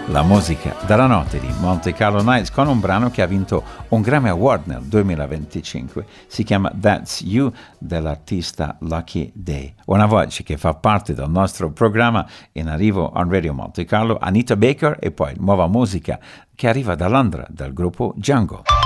La musica della notte di Monte Carlo Nights con un brano che ha vinto un Grammy Award nel 2025. Si chiama That's You dell'artista Lucky Day. Una voce che fa parte del nostro programma in arrivo on Radio Monte Carlo, Anita Baker, e poi nuova musica che arriva da Londra del gruppo Django.